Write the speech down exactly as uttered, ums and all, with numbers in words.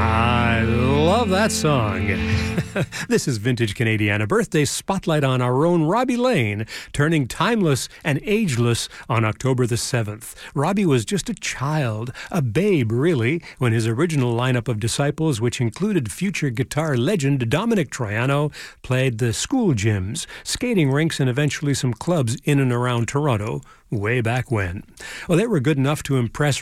I love that song. This is Vintage Canadiana, birthday spotlight on our own Robbie Lane, turning timeless and ageless on October the seventh. Robbie was just a child, a babe really, when his original lineup of disciples, which included future guitar legend Dominic Troiano, played the school gyms, skating rinks, and eventually some clubs in and around Toronto, way back when. Well, they were good enough to impress